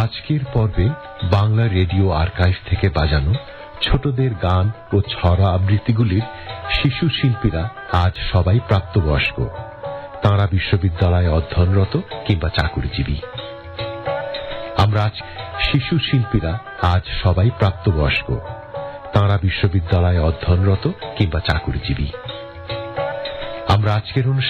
আজকের পর্বে Bangla radio archive থেকে বাজানো ছোটদের গান ও ছড়া আবৃত্তিগুলির শিশু শিল্পীরা আজ সবাই প্রাপ্তবয়স্ক। তাঁরা বিশ্ববিদ্যালয়ে অধ্যয়নরত কিংবা চাকুরিজীবী। আমরা আজ শিশু শিল্পীরা আজ সবাই প্রাপ্তবয়স্ক। তাঁরা বিশ্ববিদ্যালয়ে অধ্যয়নরত কিংবা চাকুরিজীবী। আমরা আজকের